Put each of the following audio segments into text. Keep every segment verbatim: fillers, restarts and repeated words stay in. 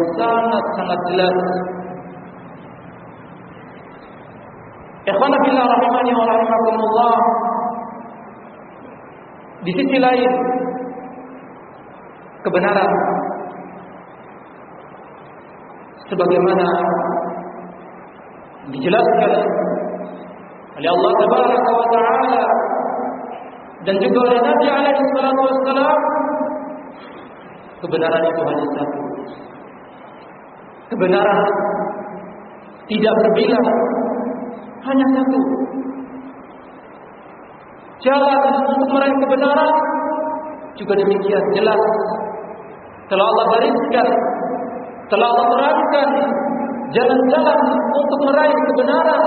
sangat-sangat jelas. Ikhwan fillah rahimani wa rahimakumullah. Di sisi lain, kebenaran sebagaimana dijelaskan oleh Allah Tabaraka wa Ta'ala dan juga oleh Nabi alaihi salatu wassalam, kebenaran itu hanya satu. Kebenaran tidak berbilang, hanya satu. Jalan untuk meraih kebenaran juga demikian jelas. Telah Allah gariskan, telah Allah terangkan jalan-jalan untuk meraih kebenaran.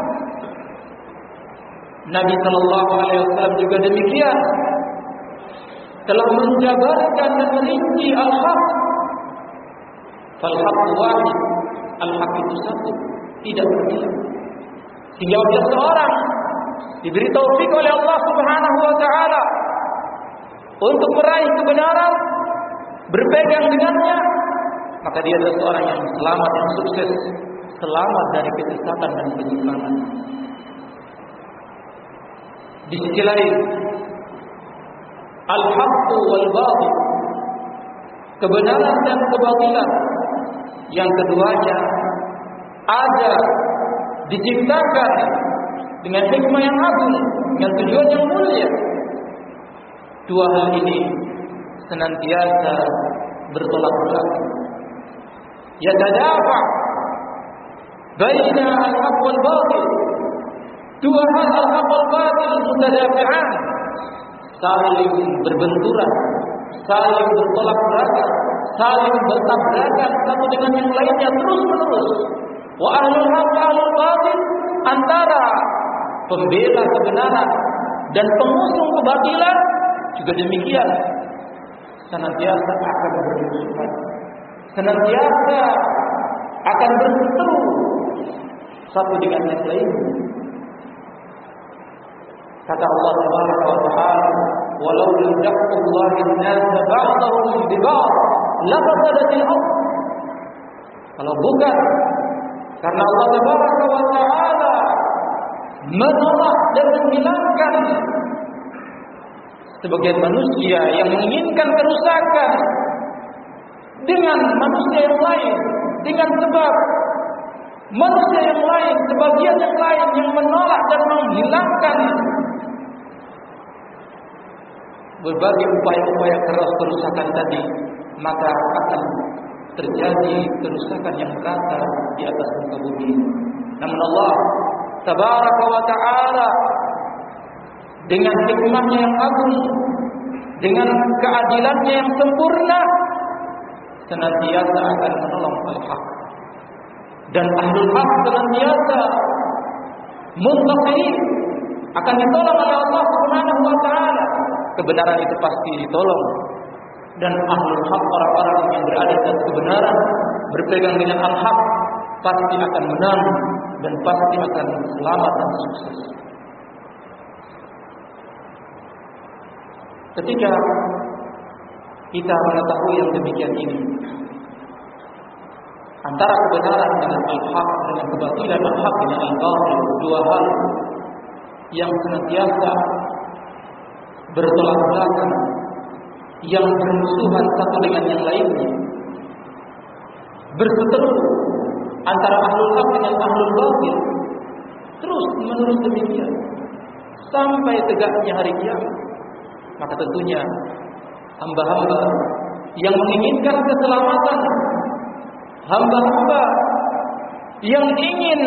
Nabi Sallallahu Alaihi Wasallam juga demikian, telah menjabarkan dan merinci al-haq. Fal-haq wahid, al-haq itu satu, tidak berbeda. Sehingga bila seorang diberi taufik oleh Allah Subhanahu wa Ta'ala untuk meraih kebenaran, berpegang dengannya, maka dia adalah seorang yang selamat, yang sukses, selamat dari kesesatan dan penyimpangan. Di sisi lain, al-haqqu wal batil, kebenaran dan kebatilan, yang keduanya ada, diciptakan dengan hikmah yang agung, dengan tujuan yang mulia. Dua hal ini senantiasa bertolak belakang. Yatadafa baina al-haq wal batil. Dua hal al-haq wal batil mutadafi'an, saling berbenturan, saling bertolak belakang, saling bertabrakan satu dengan yang lainnya terus menerus. Wa ahlul haq wa ahlul batil, antara pembela kebenaran dan pengusung kebatilan juga demikian, senantiasa akan bermusuhan, senantiasa akan berseteru satu dengan yang lain. Kata Allah Subhanahu wa Ta'ala, walau lam yaqtullahi an-nas ba'dahum bi ba'd lafasadatil ardh. Kalau bukan karena Allah Tabaraka wa Ta'ala menolak dan menghilangkan sebagian manusia yang menginginkan kerusakan dengan manusia yang lain, dengan sebab manusia yang lain, sebagian yang lain yang menolak dan menghilangkan berbagai upaya-upaya keras kerusakan tadi, maka akan terjadi kerusakan yang merata di atas muka bumi. Namun Allah Tabaraka wa Ta'ala dengan hikmahnya yang agung, dengan keadilannya yang sempurna, senantiasa akan menolong al-haq. Dan ahlul haq senantiasa muttaqin, akan ditolong oleh Allah Subhanahu wa Ta'ala. Kebenaran itu pasti ditolong. Dan ahlul haq, orang-orang yang berada di atas kebenaran, berpegang dengan al-haq, pasti akan menang dan pasti akan selamat dan sukses. Ketika kita mengetahui yang demikian ini, antara kebenaran dengan al-haq, dengan kebatilan al-haq dengan al-batil, dua hal yang senantiasa bertolak belakang, yang bermusuhan satu dengan yang lainnya, berseteru antara ahlul haq dengan ahlul batil, terus menerus demikian sampai tegaknya hari kiamat. Maka tentunya hamba-hamba yang menginginkan keselamatan, hamba-hamba yang ingin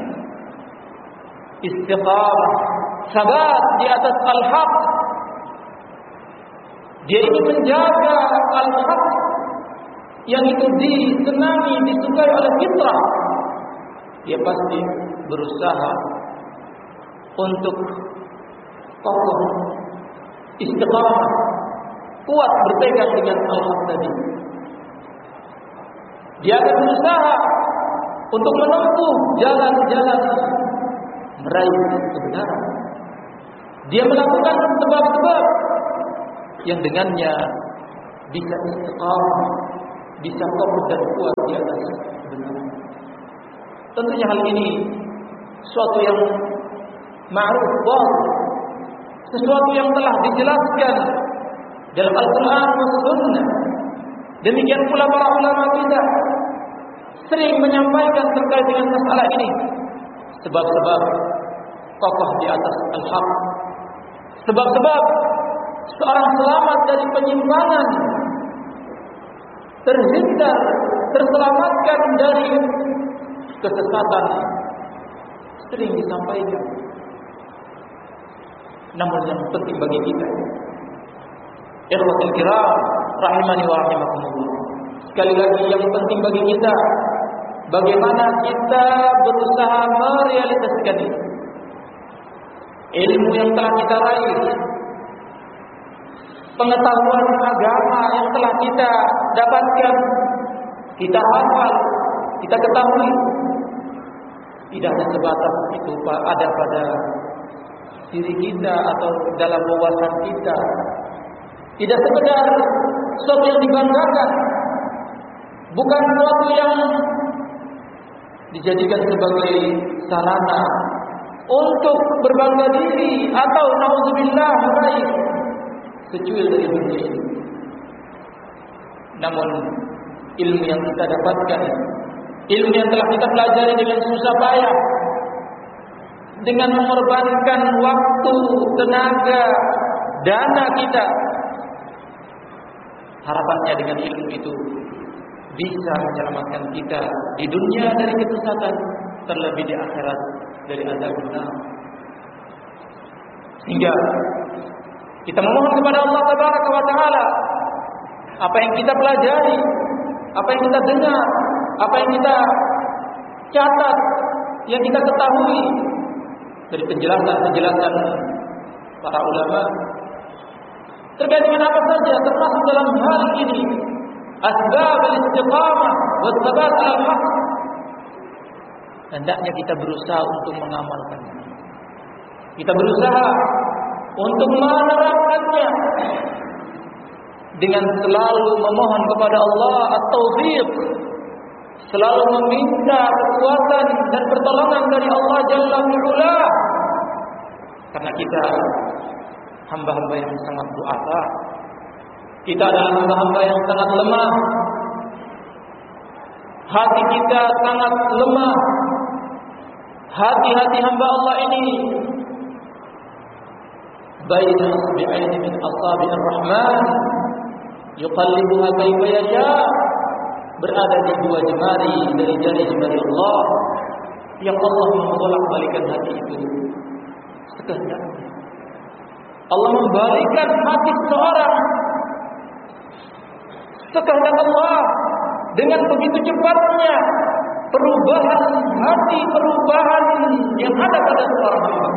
istiqamah, sabat di atas al-haq, dia ingin menjaga al-haq yang itu disenangi, disukai oleh fitrah, dia pasti berusaha untuk kokoh, istiqamah, kuat berpegang dengan al-haq tadi. Dia akan berusaha untuk menempuh jalan-jalan meraih kebenaran. Dia melakukan sebab-sebab yang dengannya bisa istiqamah, bisa kokoh dan kuat di atas tentunya hal ini suatu yang ma'ruf, sesuatu yang telah dijelaskan dalam Al-Quran dan Sunnah. Demikian pula para ulama kita sering menyampaikan terkait dengan masalah ini. Sebab-sebab kokoh di atas al-haq, sebab-sebab seorang selamat dari penyimpangan, terhindar, terselamatkan dari kesesatan, sering disampaikan. Namun yang penting bagi kita, ikhwatul kiram, rahimani wa rahimakumullah, sekali lagi yang penting bagi kita, bagaimana kita berusaha merealisasikan itu. Ilmu yang telah kita raih, pengetahuan agama yang telah kita dapatkan, kita hafal, kita ketahui, tidak hanya sebatas itu ada pada diri kita atau dalam wawasan kita, tidak sekedar sesuatu yang dibanggakan, bukan sesuatu yang dijadikan sebagai sarana untuk berbangga diri atau naudzubillah meraih secuil dari dunia ini. Namun ilmu yang kita dapatkan, ilmu yang telah kita pelajari dengan susah payah, dengan mengorbankan waktu, tenaga, dana kita, harapannya dengan ilmu itu bisa menyelamatkan kita di dunia dari kesesatan, terlebih di akhirat dari azab neraka. Sehingga kita memohon kepada Allah Tabaraka wa Ta'ala, apa yang kita pelajari, apa yang kita dengar, apa yang kita catat, yang kita ketahui dari penjelasan-penjelasan para ulama terkait dengan apa saja, termasuk dalam hal ini asbab al-istiqamah wa tsabat al-haq, hendaknya kita berusaha untuk mengamalkannya. Kita berusaha untuk menerapkannya dengan selalu memohon kepada Allah at-taufiq, selalu meminta kekuatan dan pertolongan dari Allah Jalla wa'ala, karena kita hamba-hamba yang sangat du'afa. Kita adalah hamba-hamba yang sangat lemah. Hati kita sangat lemah. Hati-hati hamba Allah ini baina asbi'aini min asabi'ir rahman yuqallibuha kaifa yasha, berada di dua jemari dari jari-jemari Allah, yang Allah membolak-balikan hati itu sekehendaknya. Allah membalikkan hati seseorang sekehendak Allah dengan begitu cepatnya perubahan hati, perubahan yang ada pada seorang hamba.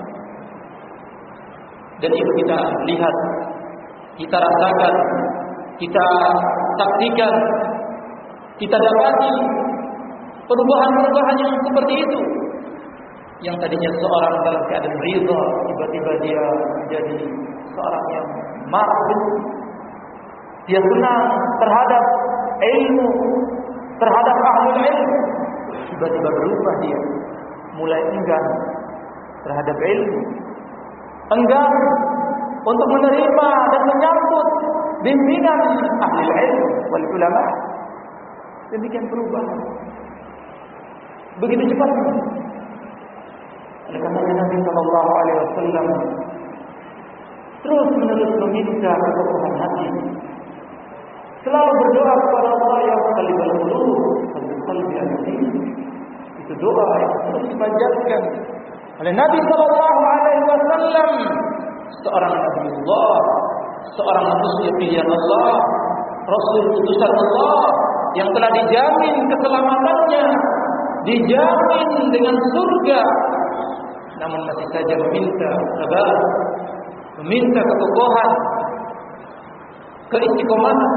Dan itu kita lihat, kita rasakan, kita saksikan, kita dapati perubahan-perubahan yang seperti itu. Yang tadinya seorang dalam keadaan ridha, tiba-tiba dia menjadi seorang yang marah, dia senang terhadap ilmu, terhadap ahlul ilmu. Tiba-tiba berubah dia, mulai enggan terhadap ilmu, enggan untuk menerima dan menyambut bimbingan ahlul ilmu wal ulama. Demikian perubahan begitu cepatnya. Oleh karena Nabi Sallallahu Alaihi Wasallam terus menerus meminta kekokohan hati, selalu berdoa kepada Allah, ya muqallibal qulub, tsabbit qalbi ala dinik. Itu doa yang terus dipanjatkan oleh Nabi Sallallahu Alaihi Wasallam, seorang Nabiullah, seorang manusia pilihan Allah, Rasul utusan Allah yang telah dijamin keselamatannya, dijamin dengan surga, namun masih saja meminta sabar, meminta kekokohan, keistiqomahan.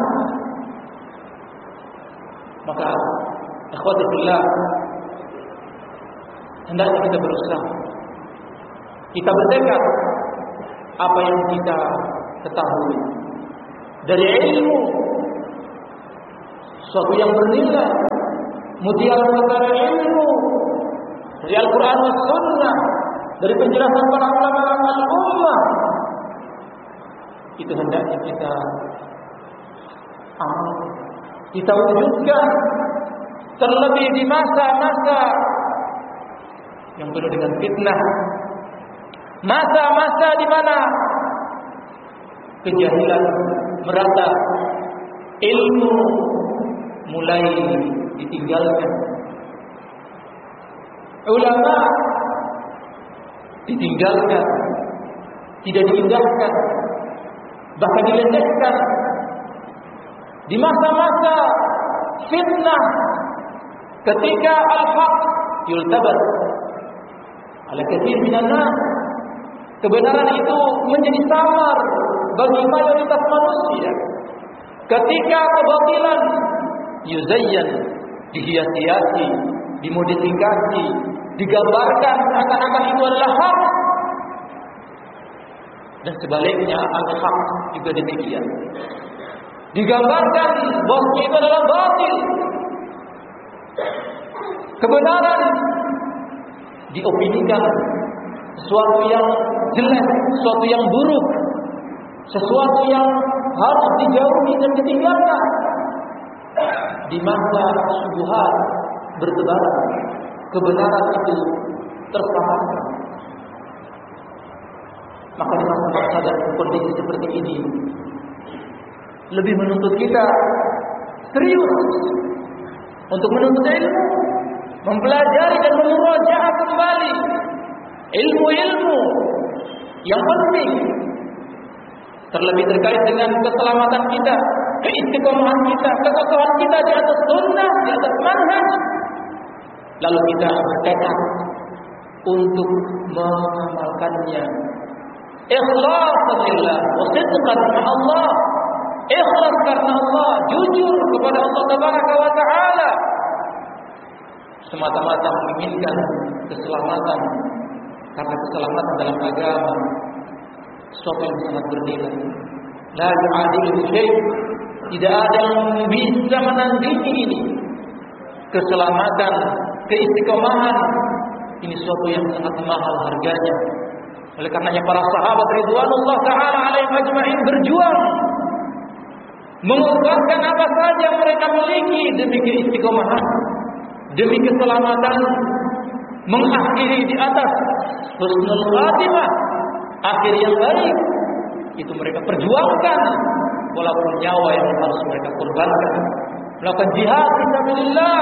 Maka ikhwati fillah, hendaknya kita berusaha, kita bertekad apa yang kita ketahui dari ilmu, suatu yang bernilai, mutiara mutiara ilmu dari Al-Quran dan Sunnah, dari penjelasan para ulama al-ummah, itu hendaknya kita amal, kita wujudkan, terlebih di masa-masa yang penuh dengan fitnah, masa-masa di mana kejahilan merata, ilmu mulai ditinggalkan, ulama ditinggalkan, tidak diindahkan, bahkan dilecehkan. Di masa-masa fitnah, ketika al-haq yultabat ala katsir minan nas, kebenaran itu menjadi samar bagi mayoritas manusia. Ketika kebatilan yuzayyan, dihias-hiasi, dimodifikasi, digambarkan seakan-akan itu adalah hak, dan sebaliknya al-haq juga demikian, digambarkan bahwa itu adalah batil. Kebenaran diopinikan sesuatu yang jelek, sesuatu yang buruk, sesuatu yang harus dijauhi dan ditinggalkan. Di masa syubhat bertebaran, kebenaran itu tersamarkan. Maka di masa-masa dan kondisi seperti ini lebih menuntut kita serius untuk menuntut ilmu, mempelajari dan memurajaah kembali ilmu-ilmu yang penting, terlebih terkait dengan keselamatan kita, keistiqomahan kita, kekokohan kita di atas sunnah, di atas manhaj. Lalu kita bertekad untuk mengamalkannya. Ikhlas lillah wa sidqan ma'allah. Ikhlas karena Allah, jujur kepada Allah Tabaraka wa Ta'ala, semata-mata menginginkan keselamatan, karena keselamatan dalam agama sesuatu yang sangat bernilai. La yu'adilu syai', tidak ada yang bisa menandingi ini. Keselamatan, keistiqomahan, ini sesuatu yang sangat mahal harganya. Oleh karenanya para sahabat ridwanullah ta'ala alaihim ajma'in berjuang, mengorbankan apa saja yang mereka miliki demi keistiqomahan, demi keselamatan, mengakhiri di atas husnul khatimah, akhir yang baik. Itu mereka perjuangkan, walaupun nyawa yang harus mereka korbankan, melakukan jihad fisabilillah,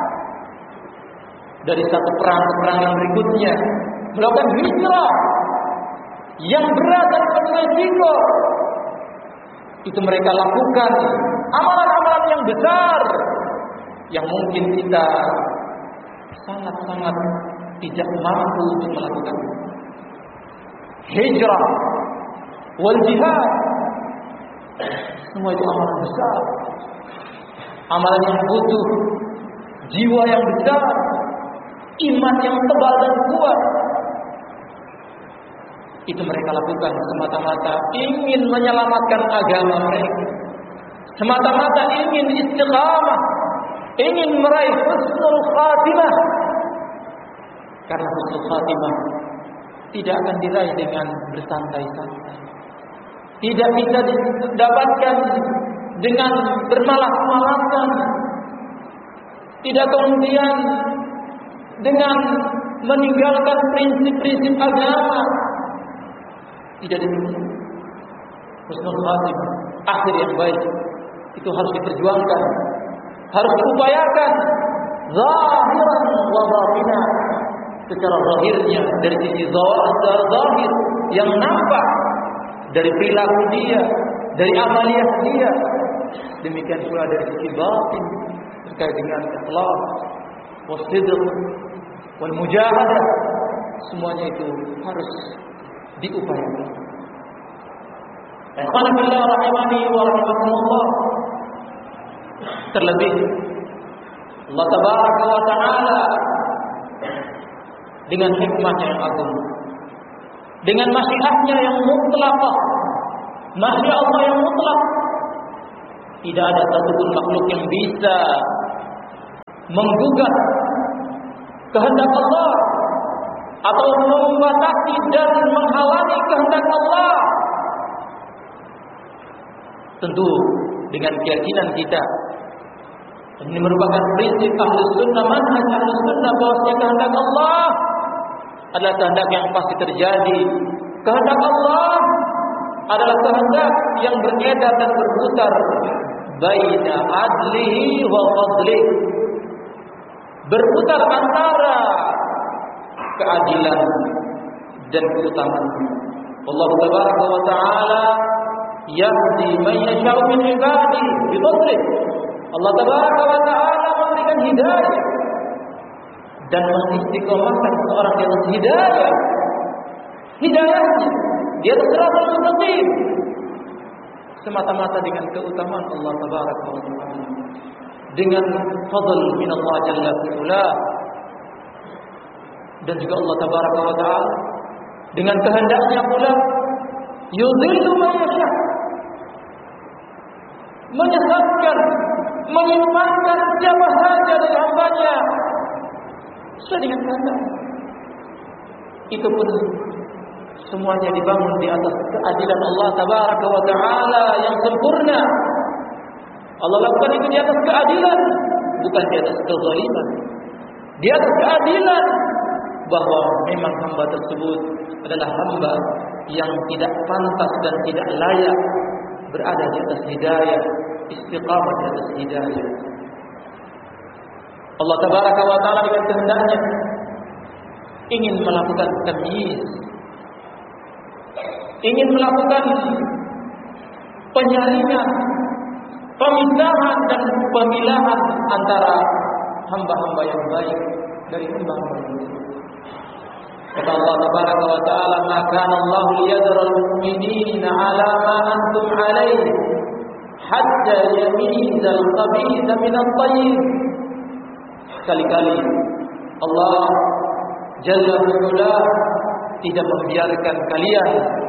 dari satu perang ke perang yang berikutnya, melakukan hijrah yang berat dan penuh risiko. Itu mereka lakukan amalan-amalan yang besar yang mungkin kita sangat-sangat tidak mampu untuk melakukan. Hijrah wal jihad, semua itu amalan besar, amalan yang butuh jiwa yang besar, iman yang tebal dan kuat. Itu mereka lakukan semata-mata ingin menyelamatkan agama mereka, semata-mata ingin istiqamah, ingin meraih husnul khatimah. Karena husnul khatimah tidak akan diraih dengan bersantai-santai, tidak bisa didapatkan dengan bermalas-malasan, tidak kemudian dengan meninggalkan prinsip-prinsip agama. Tidak demikian. Husnul khatimah, akhir yang baik, itu harus diperjuangkan, harus diupayakan, zahiran wa batinan, secara zahirnya, dari sisi zahir yang nampak, dari perilaku dia, dari amaliyah dia. Demikian pula dari sisi batin, terkait dengan ikhlas, wasidq, wal mujahadah, semuanya itu harus diupayakan. Ikhwan fillah rahimani wa rahimakumullah. Terlebih Allah Tabaraka wa Ta'ala dengan hikmahnya yang agung, dengan masyiatnya yang mutlaqah, masyiat Allah yang mutlak, tidak ada satupun makhluk yang bisa menggugat kehendak Allah atau membatasi dan menghalangi kehendak Allah. Tentu dengan keyakinan kita, ini merupakan prinsip Ahlus Sunnah, manhaj Ahlus Sunnah, bahwasanya kehendak Allah adalah kehendak yang pasti terjadi. Kehendak Allah adalah kehendak yang beredar dan berputar baina adlihi wa fadlihi, berputar antara keadilan dan keutamaan. Allah Tabaraka wa Ta'ala yahdi man yasha'u min ibadihi bi fadlihi. Allah Tabaraka wa Ta'ala memberikan hidayah dan mengistiqomahkan seorang di atas hidayah. Hidayahnya di atas siratal mustaqim semata-mata dengan keutamaan Allah Tabaraka wa Ta'ala, dengan fadl min Allah Jalla fi'ala, dan juga Allah Tabaraka wa Ta'ala dengan kehendaknya pula yudhillu man yasha', menyesatkan, menyimpangkan siapa saja dari hambanya sesuai dengan kehendak. Itu pun semuanya dibangun di atas keadilan Allah Tabaraka wa Ta'ala yang sempurna. Allah lakukan itu di atas keadilan, bukan di atas kezaliman. Di atas keadilan, bahwa memang hamba tersebut adalah hamba yang tidak pantas dan tidak layak berada di atas hidayah, istiqamah di atas hidayah. Allah Tabaraka wa Ta'ala dengan kehendaknya ingin melakukan tamyiz, ingin melakukan penyaringan, pemisahan dan pemilahan antara hamba-hamba yang baik dari hamba-hamba yang buruk. Kata Allah Tabaraka wa Ta'ala, "Ma kana Allah liyadhara al-mu'minina 'ala ma antum 'alaihi hatta yamiza al-khabitha min at-tayyib." Sekali-kali Allah Jalla fi'ala tidak membiarkan kalian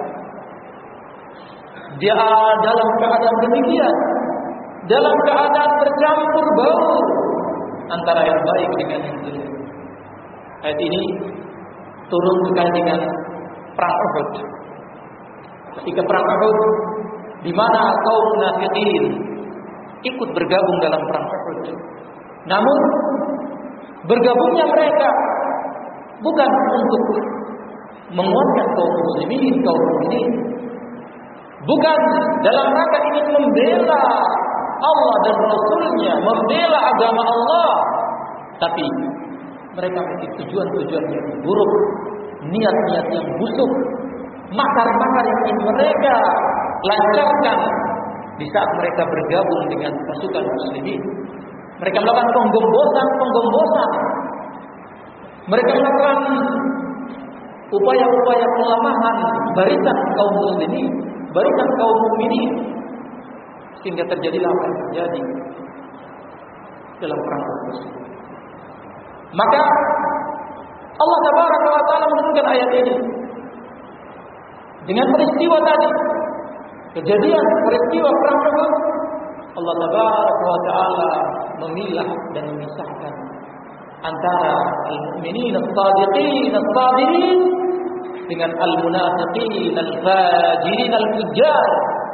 dia dalam keadaan demikian, dalam keadaan bercampur bau antara yang baik dengan yang jelek. Ayat ini turun terkait dengan perang Uhud. Ketika perang Uhud, di mana kaum munafikin ikut bergabung dalam perang Uhud. Namun bergabungnya mereka bukan untuk menguatkan kaum muslimin, kaum mukminin, bukan dalam rangka ingin membela Allah dan Rasulnya, membela agama Allah, tapi mereka memiliki tujuan-tujuan yang buruk, niat-niat yang busuk, makar-makar yang ingin mereka lancarkan di saat mereka bergabung dengan pasukan muslimin. Mereka melakukan penggombosan-penggombosan. Mereka melakukan upaya-upaya pelemahan barisan kaum muslimin, barisan kaum mukminin, sehingga terjadilah apa yang terjadi dalam perang tersebut. Maka Allah Tabaraka wa Ta'ala menurunkan ayat ini dengan peristiwa tadi, kejadian peristiwa perang Uhud. Allah Tabaraka wa Ta'ala memilah dan memisahkan antara al-mu'minin as-sadiqin as-sabirin dengan al-munafiqin al-fajirin al-fujjar.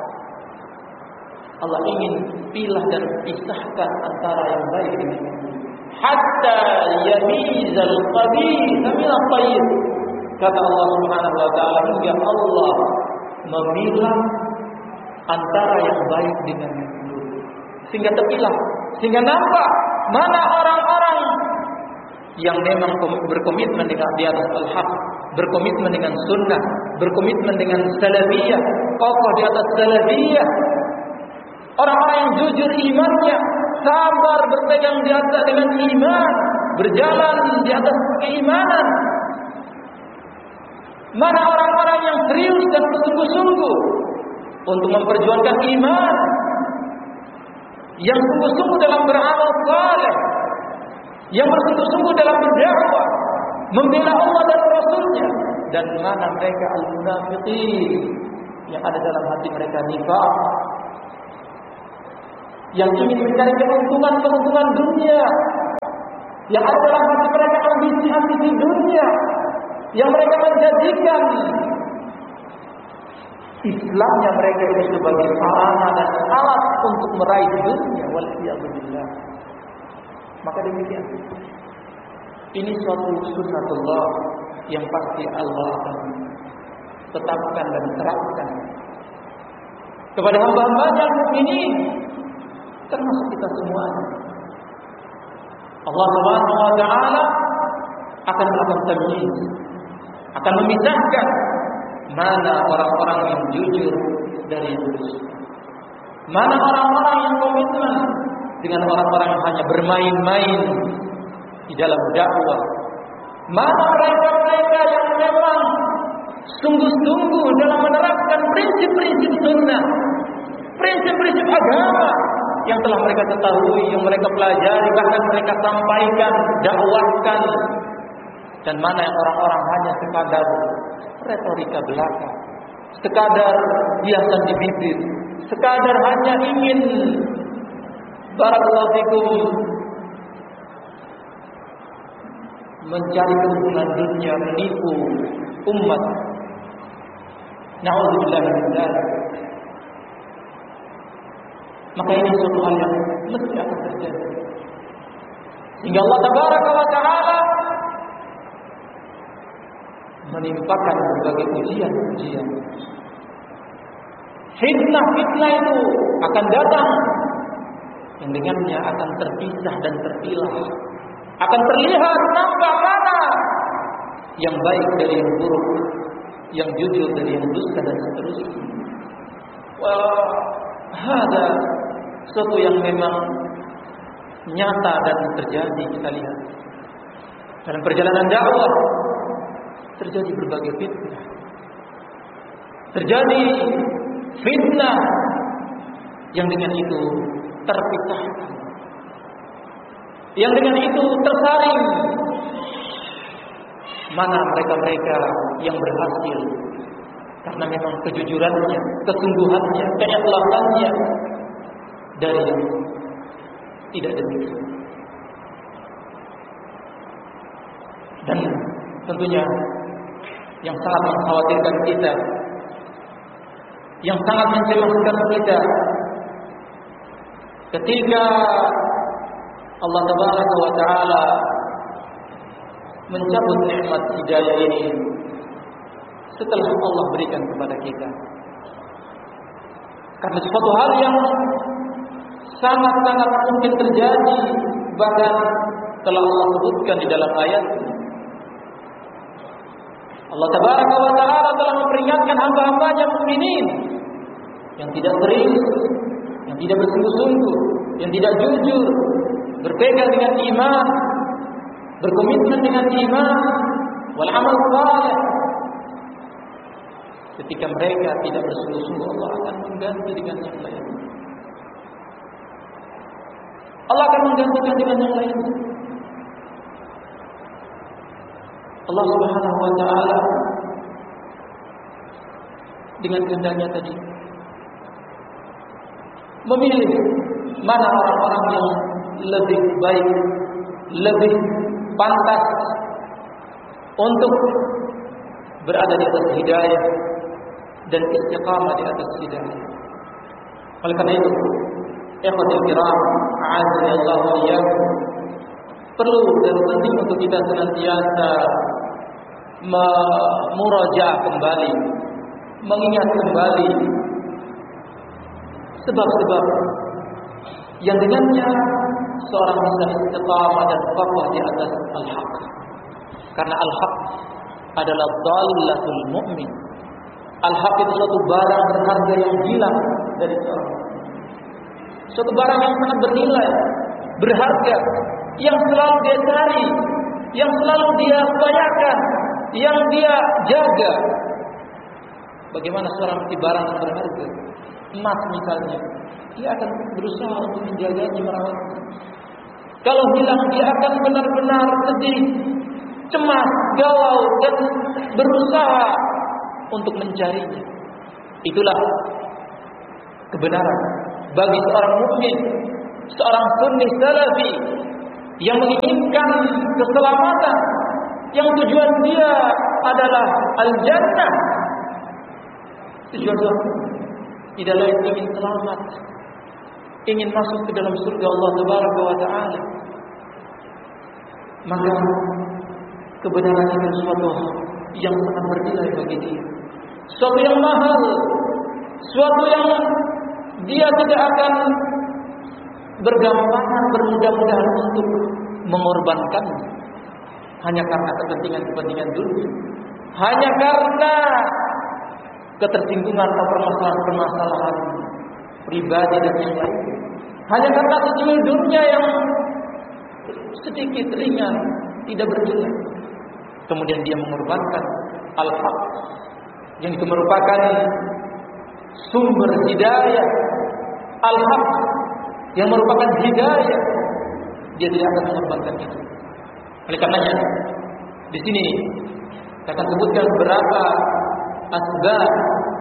Allah ingin pilah dan pisahkan antara yang baik dengan yang buruk. Hatta yamizal khabitha min at-tayyib. Kata Allah Subhanahu wa Ta'ala, hingga Allah memilah antara yang baik dengan yang buruk, sehingga terpilah, sehingga nampak mana orang-orang yang memang berkomitmen dengan di atas al-haq, berkomitmen dengan sunnah, berkomitmen dengan salafiyah, kokoh di atas salafiyah, orang-orang yang jujur imannya, sabar berpegang di atas dengan iman, berjalan di atas keimanan. Mana orang-orang yang serius dan bersungguh-sungguh untuk memperjuangkan iman, yang sungguh-sungguh dalam beramal saleh, yang bersungguh-sungguh dalam berdakwah, membela Allah dan Rasulnya. Dan mana mereka al-munafiqin, yang ada dalam hati mereka nifaq, yang ingin mencari keuntungan-keuntungan dunia, yang ada dalam hati mereka ambisi-ambisi dunia yang mereka menjadikan Islamnya mereka ini sebagai sarana dan alat untuk meraih dunia. Waliyahulillah. Maka demikian, ini suatu sunnatullah yang pasti Allah akan tetapkan dan terapkan kepada hamba-hambanya mukminin, termasuk kita semuanya. Allah Subhanahu wa taala akan melakukan tamyiz, akan memisahkan mana orang-orang yang jujur dari yang dusta, mana orang-orang yang komitmen dengan orang-orang yang hanya bermain-main di dalam dakwah, mana mereka-mereka yang memang sungguh-sungguh dalam menerapkan prinsip-prinsip sunnah, prinsip-prinsip agama yang telah mereka ketahui, yang mereka pelajari, bahkan mereka sampaikan, dakwahkan. Dan mana yang orang-orang hanya sekadar retorika belaka, sekadar hiasan di bibir, sekadar hanya ingin barakallahu fikum mencari keuntungan dunia, menipu umat. Na'udzubillah min dzalik. Maka ini suatu hal yang mesti akan terjadi. Sehingga Allah Tabaraka wa Ta'ala menimpakan berbagai ujian-ujian. Fitnah-fitnah itu akan datang, yang dengannya akan terpisah dan terpilah, akan terlihat nampak mana yang baik dari yang buruk, yang jujur dari yang dusta dan seterusnya. Wah, ada sesuatu yang memang nyata dan terjadi. Kita lihat dalam perjalanan dakwah terjadi berbagai fitnah, terjadi fitnah yang dengan itu terpisahkan, yang dengan itu tersaring. Mana mereka-mereka yang berhasil karena memang kejujurannya, kesungguhannya, keikhlasannya, dari yang tidak demikian. Dan tentunya yang sangat mengkhawatirkan kita, yang sangat mencemaskan kita, ketika Allah Tabaraka wa Ta'ala mencabut nikmat hidayah ini setelah Allah berikan kepada kita. Karena suatu hal yang sangat-sangat mungkin terjadi, bahkan telah Allah sebutkan di dalam ayat. Allah Tabaraka wa Ta'ala telah memperingatkan hamba-hambanya mukminin yang tidak serius, yang tidak bersungguh-sungguh, yang tidak jujur, berpegang dengan iman, berkomitmen dengan iman, wal amal saleh. Ketika mereka tidak bersungguh-sungguh, Allah akan mengganti dengan yang lain. Allah akan menggantikan dengan yang lain. Allah Subhanahu wa Ta'ala dengan kehendaknya tadi memilih mana orang-orang yang lebih baik, lebih pantas untuk berada di atas hidayah dan istiqamah di atas hidayah. Oleh karena itu, ikhwatul kiram, a'azzani Allah wa iyyakum, perlu dan penting untuk kita senantiasa memurajaah kembali, mengingat kembali sebab-sebab yang dengannya seorang bisa istiqamah dan kokoh di atas al-haq. Karena al-haq adalah dhallatul mu'min. Al-haq itu suatu barang berharga yang hilang dari seorang mukmin. Suatu barang yang sangat bernilai, berharga, yang selalu dia cari, yang selalu dia upayakan, yang dia jaga. Bagaimana seorang memiliki barang yang berharga, emas misalnya, dia akan berusaha untuk menjaganya, merawatnya. Kalau hilang, dia akan benar-benar sedih, cemas, galau, dan berusaha untuk mencarinya. Itulah kebenaran bagi seorang mukmin, seorang sunni salafi yang menginginkan keselamatan, yang tujuan dia adalah al-jannah, tujuan surga, tidak lain ingin selamat, ingin masuk ke dalam surga Allah Tabaraka wa Ta'ala, maka kebenaran itu sesuatu yang sangat bernilai bagi dia, sesuatu yang mahal, sesuatu yang dia tidak akan bergampangan, bermudah-mudahan untuk mengorbankan hanya karena kepentingan-kepentingan dunia, hanya karena ketersinggungan atau permasalahan-permasalahan pribadi dan yang lain, hanya karena tujuan dunia yang sedikit ringan, tidak bernilai, kemudian dia mengorbankan al-haq yang itu merupakan sumber hidayah, al-haq yang merupakan hidayah, dia tidak akan mengorbankan itu. Oleh karenanya, di sini saya akan sebutkan beberapa asbab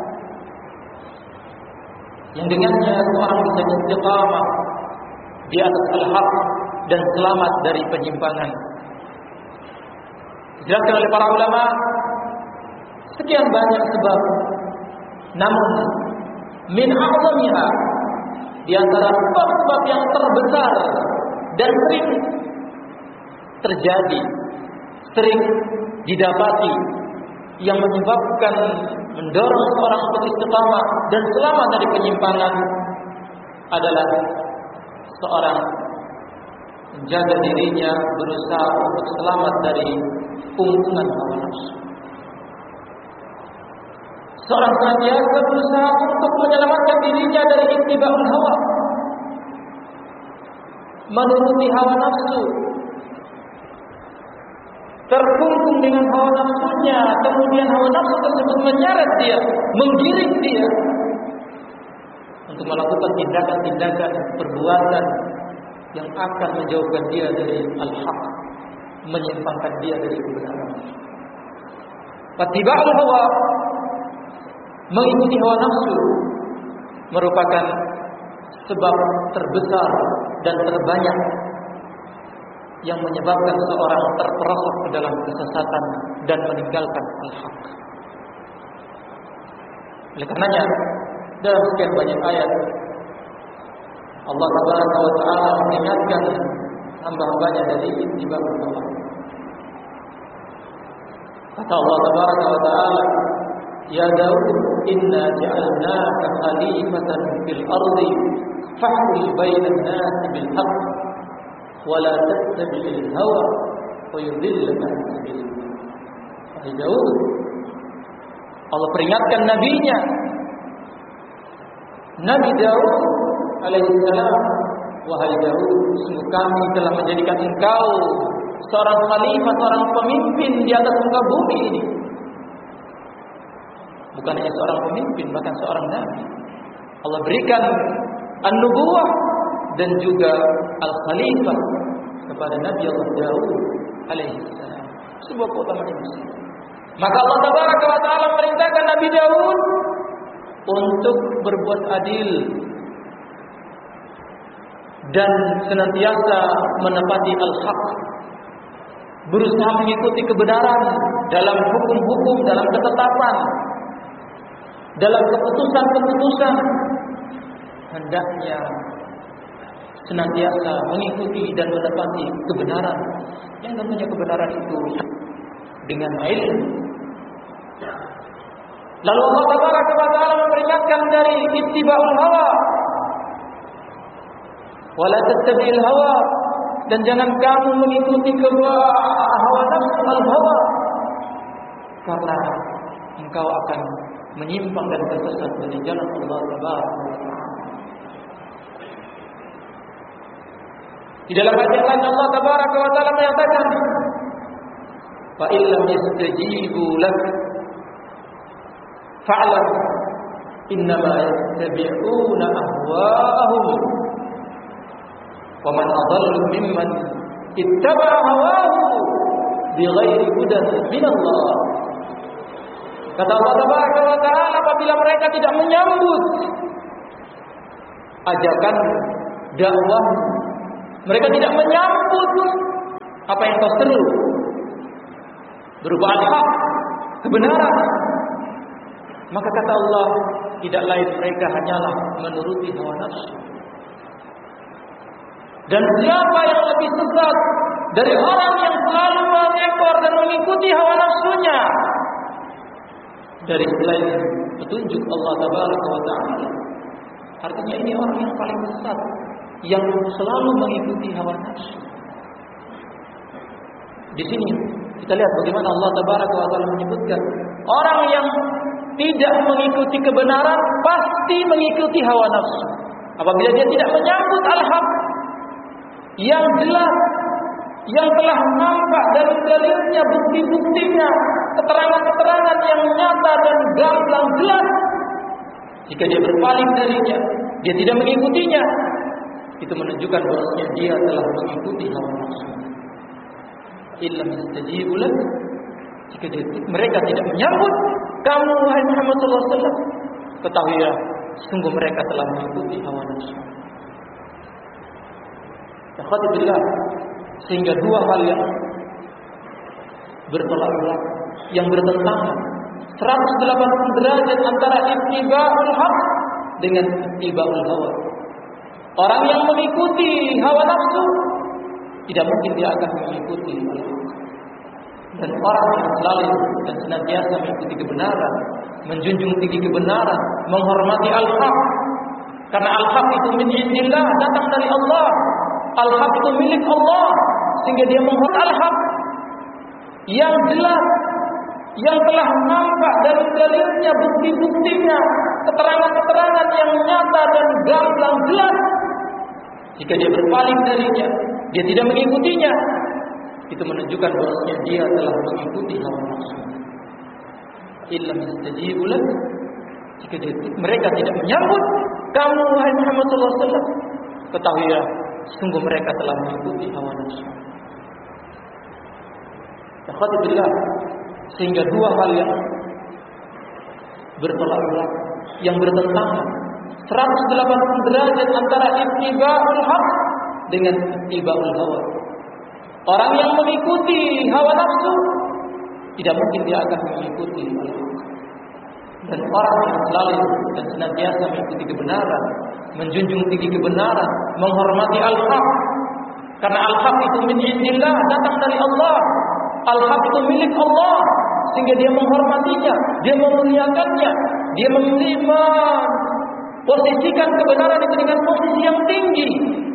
yang dengannya seorang bisa istiqamah di atas al-haq dan selamat dari penyimpangan. Dijelaskan oleh para ulama sekian banyak sebab, namun min a'zamiha, di antara sebab-sebab yang terbesar dan sering terjadi, sering didapati, yang menyebabkan mendorong seorang untuk istiqamah dan selamat dari penyimpangan adalah seorang menjaga dirinya, berusaha untuk selamat dari keuntungan hawa nafsu. Seorang senantiasa berusaha untuk menyelamatkan dirinya dari ittiba'ul hawa, menuruti hawa nafsu, terkungkung dengan hawa nafsunya, kemudian hawa nafsu tersebut menyeret dia, menggiring dia untuk melakukan tindakan-tindakan perbuatan yang akan menjauhkan dia dari al-haq, menyimpangkan dia dari kebenaran. Ittiba'ul hawa, mengikuti hawa nafsu, merupakan sebab terbesar dan terbanyak yang menyebabkan seorang terperosok ke dalam kesesatan dan meninggalkan al-haq. Oleh karenanya, dalam sekian banyak ayat Allah Tabaraka wa Ta'ala mengingatkan hamba-hambanya dari ittiba'ul hawa. Kata Allah Tabaraka wa Ta'ala, Ya Daud, inna ja'alnaka khalifatan fil ardi fahkum bainan nasi bil haqq wa la tattabi'il hawa wa yudillaka an sabilillah. Wahai Daud, Allah peringatkan nabinya, Nabi Daud alaihi salam, wahai Daud, sungguh kami telah menjadikan engkau seorang khalifah, seorang pemimpin di atas muka bumi ini. Bukan hanya seorang pemimpin, bahkan seorang nabi. Allah berikan an-nubuwah dan juga al-khalifah kepada Nabi Allah Daud alaihi salam, sebuah keutamaan yang besar. Maka Allah Tabaraka wa Ta'ala merintahkan Nabi Daud untuk berbuat adil dan senantiasa menepati al-haq, berusaha mengikuti kebenaran dalam hukum-hukum, dalam ketetapan, dalam keputusan-keputusan. Hendaknya senantiasa mengikuti dan menepati kebenaran, yang tentunya kebenaran itu dengan ilmu. Lalu Allah Tabaraka wa Ta'ala memperingatkan dari ittiba'ul hawa, wala tattabi'il hawa, dan jangan kamu mengikuti hawa nafsu al-hawa, karena engkau akan menyimpang dan tersesat dari jalan Allah Tabaraka wa Ta'ala. Di dalam ayat yang lain Allah Tabaraka wa Ta'ala menyatakan, fa illam yastajibu lak fa'lam innama yattabi'una ahwa'ahum wa man adallu mimman ittaba'a hawahu bighairi hudan min Allah. Kata Allah Tabaraka wa Ta'ala, apabila mereka tidak menyambut ajakan dakwah, Mereka tidak menyambut apa yang kau seru berupa al-haq, kebenaran. Maka kata Allah, tidak lain mereka hanyalah menuruti hawa nafsu. Dan siapa yang lebih sesat dari orang yang selalu mengekor dan mengikuti hawa nafsunya dari selain petunjuk Allah Tabaraka wa Ta'ala. Artinya ini orang yang paling sesat, yang selalu mengikuti hawa nafsu. Di sini kita lihat bagaimana Allah Tabaraka wa Ta'ala menyebutkan orang yang tidak mengikuti kebenaran pasti mengikuti hawa nafsu. Apabila dia tidak menyambut al-haq yang jelas, yang telah nampak dari dalilnya, bukti-buktinya, keterangan-keterangan yang nyata dan gamblang jelas, jika dia berpaling darinya, dia tidak mengikutinya, itu menunjukkan bahwasanya dia telah mengikuti hawa nafsu. Illa yastajibu lak, jika dia, mereka tidak menyambut kamu wahai Muhammad sallallahu alaihi wasallam, ketahuilah sungguh mereka telah mengikuti hawa nafsu. Alhamdulillah, sehingga dua hal yang bertolak belakang, yang bertentangan seratus delapan puluh derajat antara ittiba'ul haq dengan ittiba'ul hawa. Orang yang mengikuti hawa nafsu tidak mungkin dia akan mengikuti al-haq. Dan orang yang selalu dan senantiasa mengikuti kebenaran, menjunjung tinggi kebenaran, menghormati al-haq, karena al-haq itu min indillah, datang dari Allah. Al-haq itu milik Allah, sehingga dia menghormati al-haq yang jelas, yang telah nampak dari dalilnya, bukti-buktinya, keterangan-keterangan yang nyata dan gamblang jelas. Jika dia berpaling darinya, dia tidak mengikutinya, itu menunjukkan bahwasanya dia telah mengikuti hawa nafsu. Illa yastajibu lak, jika dia, mereka tidak menyambut kamu wahai Muhammad sallallahu alaihi wasallam, ketahuilah sungguh mereka telah mengikuti hawa nafsu. Alhamdulillah, sehingga dua hal yang bertolak belakang, yang bertentangan seratus delapan puluh derajat antara ittiba'ul haq dengan ittiba'ul hawa. Orang yang mengikuti hawa nafsu tidak mungkin dia akan mengikuti al-haq. Dan orang yang selalu dan senantiasa mengikuti kebenaran, menjunjung tinggi kebenaran, menghormati al-haq, karena al-haq itu min indillah, datang dari Allah. Al-haq itu milik Allah, sehingga dia menghormatinya, dia memuliakannya, dia menerima, posisikan kebenaran itu dengan posisi yang tinggi.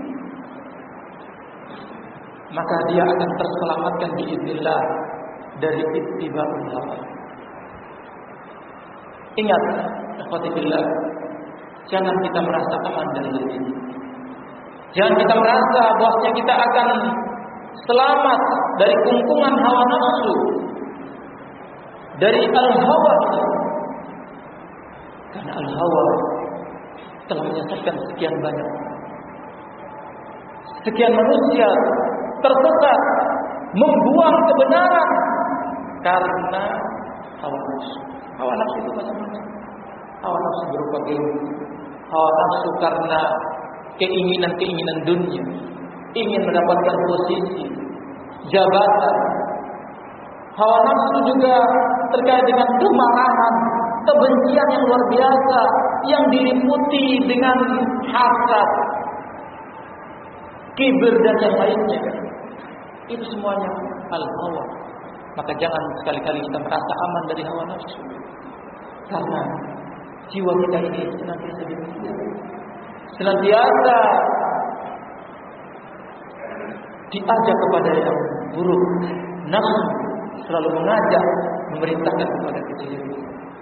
Maka dia akan terselamatkan biiznillah dari ittiba'ul hawa. Ingat, ikhwatillah, jangan kita merasa aman dari hal ini. Jangan kita merasa bahwasanya kita akan selamat dari kungkungan hawa nafsu, dari al-hawa. Karena al-hawa telah menyesatkan sekian banyak, sekian manusia tersesat, membuang kebenaran karena hawa nafsu. Hawa nafsu itu macam-macam. Hawa nafsu berupa ilmu, hawa nafsu karena keinginan-keinginan dunia, ingin mendapatkan posisi, jabatan. Hawa nafsu juga terkait dengan kemarahan, kebencian yang luar biasa, yang diliputi dengan hasad, kibir dan yang lainnya. Itu semuanya al-hawa. Maka jangan sekali-kali kita merasa aman dari hawa nafsu, karena jiwa kita ini senantiasa demikian, senantiasa diajak kepada yang buruk. Nafsu selalu mengajak, memerintahkan kepada kejelekan.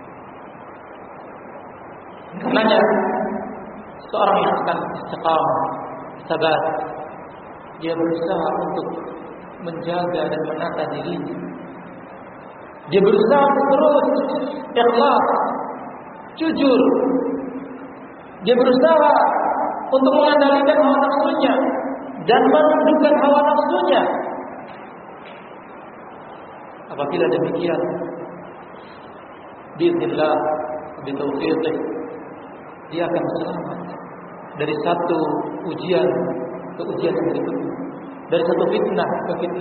Karenanya seorang yang akan istiqamah, sabar, dia berusaha untuk menjaga dan menata dirinya. Dia berusaha terus ikhlas, jujur. Dia berusaha untuk mengendalikan hawa nafsunya dan menundukkan hawa nafsunya. Apabila demikian, biiznillah, bitaufiqih, dia akan selamat dari satu ujian ke ujian yang berikutnya. Dari satu fitnah ke fitnah